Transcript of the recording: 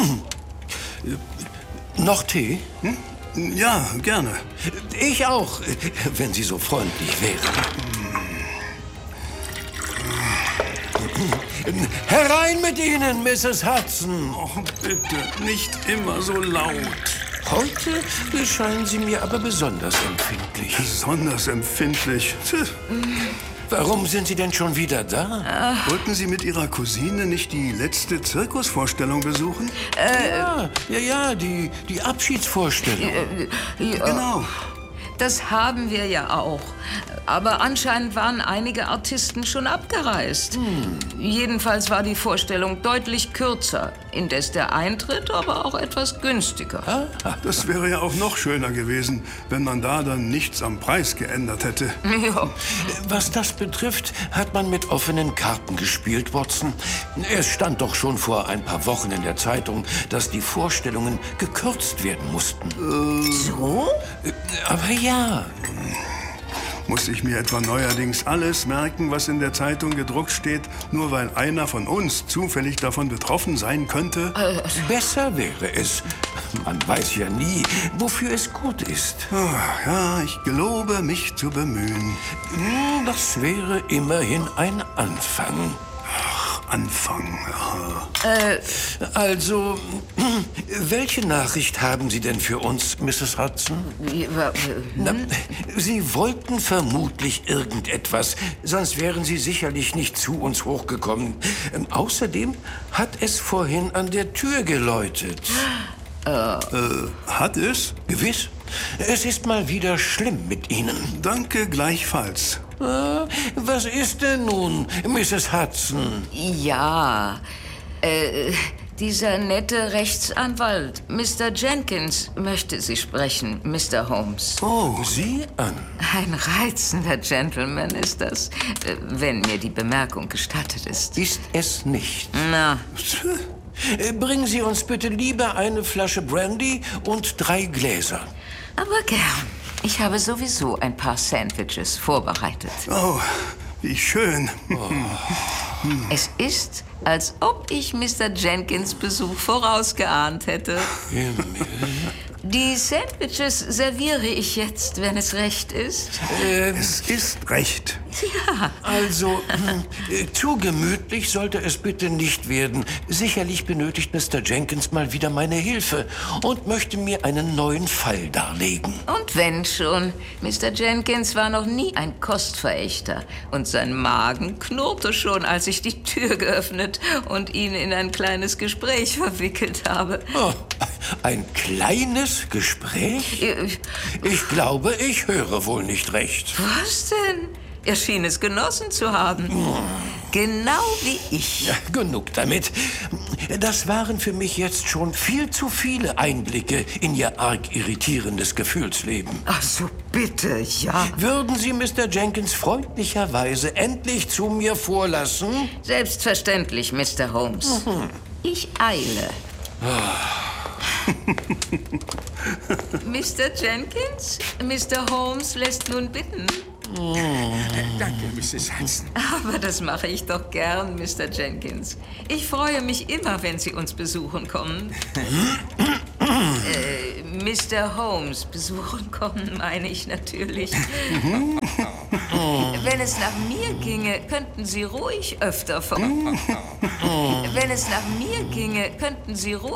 Noch Tee? Ja, gerne. Ich auch, wenn Sie so freundlich wären. Herein mit Ihnen, Mrs. Hudson. Oh, bitte, nicht immer so laut. Heute scheinen Sie mir aber besonders empfindlich. Besonders empfindlich. Warum sind Sie denn schon wieder da? Wollten Sie mit Ihrer Cousine nicht die letzte Zirkusvorstellung besuchen? Ja, die Abschiedsvorstellung. Genau. Das haben wir ja auch. Aber anscheinend waren einige Artisten schon abgereist. Jedenfalls war die Vorstellung deutlich kürzer, indes der Eintritt aber auch etwas günstiger. Das wäre ja auch noch schöner gewesen, wenn man da dann nichts am Preis geändert hätte. Ja. Was das betrifft, hat man mit offenen Karten gespielt, Watson. Es stand doch schon vor ein paar Wochen in der Zeitung, dass die Vorstellungen gekürzt werden mussten. So? Aber ja. Muss ich mir etwa neuerdings alles merken, was in der Zeitung gedruckt steht, nur weil einer von uns zufällig davon betroffen sein könnte? Besser wäre es. Man weiß ja nie, wofür es gut ist. Ja, ich gelobe, mich zu bemühen. Das wäre immerhin ein Anfang. Anfang, Also, welche Nachricht haben Sie denn für uns, Mrs. Hudson? Na, Sie wollten vermutlich irgendetwas, sonst wären Sie sicherlich nicht zu uns hochgekommen. Außerdem hat es vorhin an der Tür geläutet. Hat es? Gewiss. Es ist mal wieder schlimm mit Ihnen. Danke gleichfalls. Was ist denn nun, Mrs. Hudson? Ja, dieser nette Rechtsanwalt, Mr. Jenkins, möchte Sie sprechen, Mr. Holmes. Oh, sieh an. Ein reizender Gentleman ist das, wenn mir die Bemerkung gestattet ist. Ist es nicht. Na, Bringen Sie uns bitte lieber eine Flasche Brandy und 3 Gläser. aber gern. Ich habe sowieso ein paar Sandwiches vorbereitet. Oh, wie schön. Es ist, als ob ich Mr. Jenkins Besuch vorausgeahnt hätte. Himmel. Die Sandwiches serviere ich jetzt, wenn es recht ist. Es ist recht. Also, zu gemütlich sollte es bitte nicht werden. Sicherlich benötigt Mr. Jenkins mal wieder meine Hilfe und möchte mir einen neuen Fall darlegen. Und wenn schon, Mr. Jenkins war noch nie ein Kostverächter. Und sein Magen knurrte schon, als ich die Tür geöffnet und ihn in ein kleines Gespräch verwickelt habe. Oh, ein kleines Gespräch? Ich glaube, ich höre wohl nicht recht. Was denn? Er schien es genossen zu haben. Genau wie ich. Ja, genug damit. Das waren für mich jetzt schon viel zu viele Einblicke in Ihr arg irritierendes Gefühlsleben. Ach so, bitte, ja. Würden Sie Mr. Jenkins freundlicherweise endlich zu mir vorlassen? Selbstverständlich, Mr. Holmes. Ich eile. Mr. Jenkins, Mr. Holmes lässt nun bitten. Danke, Mrs. Hudson. Aber das mache ich doch gern, Mr. Jenkins. Ich freue mich immer, wenn Sie uns besuchen kommen. Mr. Holmes besuchen kommen, meine ich natürlich. Wenn es nach mir ginge, könnten Sie ruhig öfter Wenn es nach mir ginge, könnten Sie ruhig